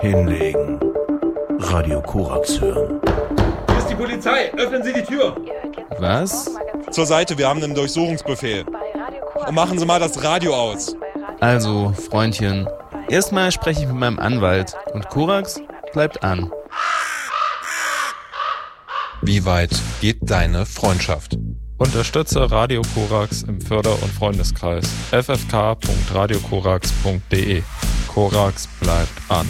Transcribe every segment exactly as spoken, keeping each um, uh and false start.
Hinlegen. Radio Korax hören. Hier ist die Polizei. Öffnen Sie die Tür. Was? Zur Seite, wir haben einen Durchsuchungsbefehl. Und machen Sie mal das Radio aus. Also, Freundchen, erstmal spreche ich mit meinem Anwalt und Korax bleibt an. Wie weit geht deine Freundschaft? Unterstütze Radio Korax im Förder- und Freundeskreis. f f k punkt radio korax punkt d e. Korax bleibt an.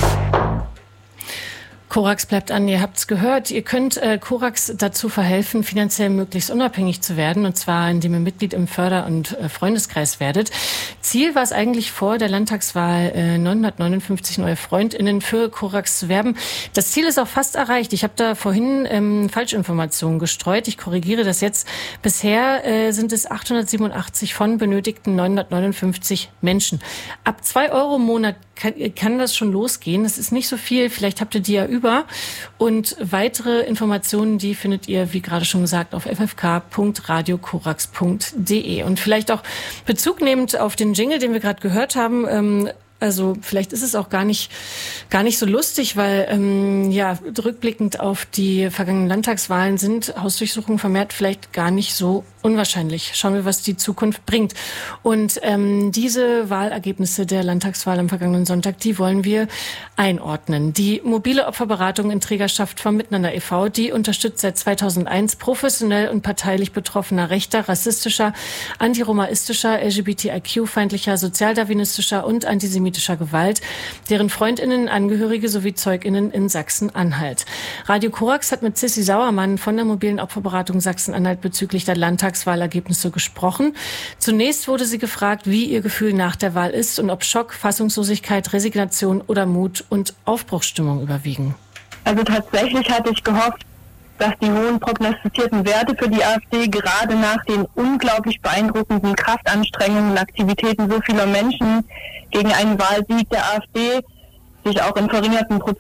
Korax bleibt an, ihr habt's gehört. Ihr könnt äh, Korax dazu verhelfen, finanziell möglichst unabhängig zu werden, und zwar indem ihr Mitglied im Förder- und äh, Freundeskreis werdet. Ziel war es eigentlich vor der Landtagswahl, äh, neunhundertneunundfünfzig neue FreundInnen für Korax zu werben. Das Ziel ist auch fast erreicht. Ich habe da vorhin ähm, Falschinformationen gestreut. Ich korrigiere das jetzt. Bisher äh, sind es achthundertsiebenundachtzig von benötigten neunhundertneunundfünfzig Menschen. Ab zwei Euro im Monat kann, kann das schon losgehen. Das ist nicht so viel. Vielleicht habt ihr die ja über. Und weitere Informationen, die findet ihr, wie gerade schon gesagt, auf f f k punkt radio korax punkt d e. Und vielleicht auch Bezug nehmend auf den Jingle, den wir gerade gehört haben, ähm, also vielleicht ist es auch gar nicht gar nicht so lustig, weil ähm, ja rückblickend auf die vergangenen Landtagswahlen sind Hausdurchsuchungen vermehrt vielleicht gar nicht so unwahrscheinlich. Schauen wir, was die Zukunft bringt. Und ähm, diese Wahlergebnisse der Landtagswahl am vergangenen Sonntag, die wollen wir einordnen. Die mobile Opferberatung in Trägerschaft vom Miteinander e V, die unterstützt seit zweitausendeins professionell und parteilich betroffener rechter, rassistischer, antiromaistischer, L G B T I Q-feindlicher, sozialdarwinistischer und antisemitischer Gewalt, deren FreundInnen, Angehörige sowie ZeugInnen in Sachsen-Anhalt. Radio Korax hat mit Sissi Sauermann von der mobilen Opferberatung Sachsen-Anhalt bezüglich der Landtagswahlergebnisse gesprochen. Zunächst wurde sie gefragt, wie ihr Gefühl nach der Wahl ist und ob Schock, Fassungslosigkeit, Resignation oder Mut und Aufbruchsstimmung überwiegen. Also tatsächlich hatte ich gehofft, dass die hohen prognostizierten Werte für die AfD gerade nach den unglaublich beeindruckenden Kraftanstrengungen und Aktivitäten so vieler Menschen gegen einen Wahlsieg der AfD sich auch in verringerten Prozent